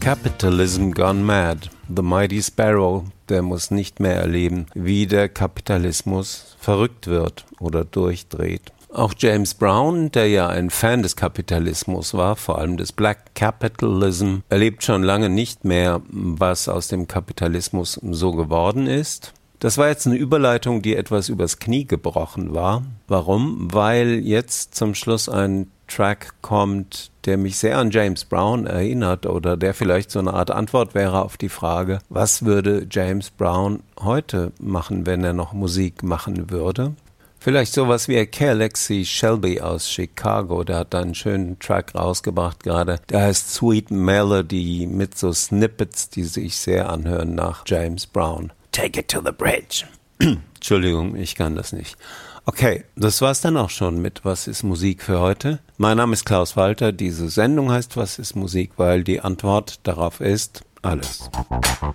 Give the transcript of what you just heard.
Capitalism Gone Mad. The Mighty Sparrow, der muss nicht mehr erleben, wie der Kapitalismus verrückt wird oder durchdreht. Auch James Brown, der ja ein Fan des Kapitalismus war, vor allem des Black Capitalism, erlebt schon lange nicht mehr, was aus dem Kapitalismus so geworden ist. Das war jetzt eine Überleitung, die etwas übers Knie gebrochen war. Warum? Weil jetzt zum Schluss ein Track kommt, der mich sehr an James Brown erinnert oder der vielleicht so eine Art Antwort wäre auf die Frage, was würde James Brown heute machen, wenn er noch Musik machen würde? Vielleicht sowas wie Alexi Shelby aus Chicago, der hat da einen schönen Track rausgebracht gerade, der heißt Sweet Melody mit so Snippets, die sich sehr anhören nach James Brown. Take it to the bridge. Entschuldigung, ich kann das nicht. Okay, das war's dann auch schon mit Was ist Musik für heute? Mein Name ist Klaus Walter, diese Sendung heißt Was ist Musik, weil die Antwort darauf ist alles.